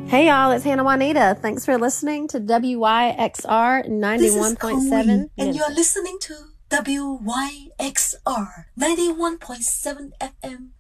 Hey y'all, it's Hannah Juanita. Thanks for listening to WYXR 91.7. And you're listening to WYXR 91.7 FM